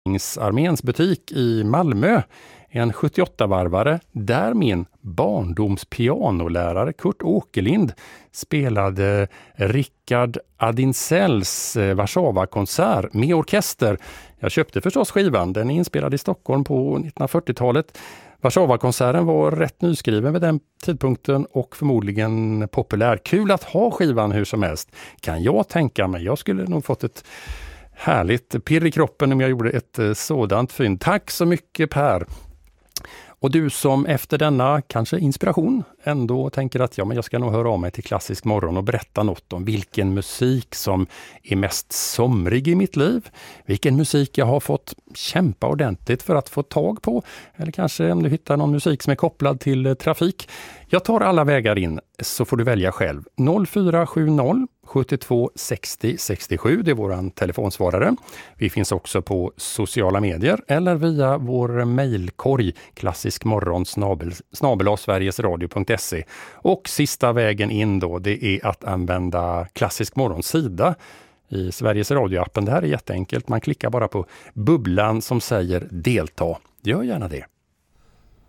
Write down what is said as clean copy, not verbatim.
Arméns butik i Malmö. En 78-varvare där min barndoms pianolärare Kurt Åkerlind spelade Richard Adinsells Warszawa-konsert med orkester. Jag köpte förstås skivan, den är inspelad i Stockholm på 1940-talet. Warszawa-konserten var rätt nyskriven vid den tidpunkten och förmodligen populär. Kul att ha skivan hur som helst, kan jag tänka mig. Jag skulle nog fått ett härligt pirr i kroppen om jag gjorde ett sådant fynd. Tack så mycket Per! Och du som efter denna kanske inspiration ändå tänker att ja, men jag ska nog höra av mig till Klassisk morgon och berätta något om vilken musik som är mest somrig i mitt liv. Vilken musik jag har fått kämpa ordentligt för att få tag på. Eller kanske om du hittar någon musik som är kopplad till trafik. Jag tar alla vägar in så får du välja själv. 0470 72 60 67, det är våran telefonsvarare. Vi finns också på sociala medier eller via vår mejlkorg klassiskmorgon@sverigesradio.se. Och sista vägen in då, det är att använda Klassisk morgons sida i Sveriges Radio-appen. Det här är jätteenkelt, man klickar bara på bubblan som säger delta. Gör gärna det.